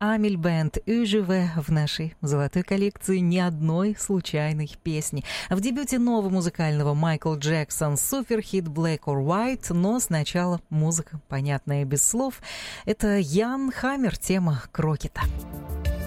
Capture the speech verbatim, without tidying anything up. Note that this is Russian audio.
Амель Бенд «Уживе» в нашей золотой коллекции ни одной случайной песни. В дебюте нового музыкального Майкл Джексон суперхит «Black or White», но сначала музыка, понятная без слов. Это Ян Хаммер, тема «Крокета».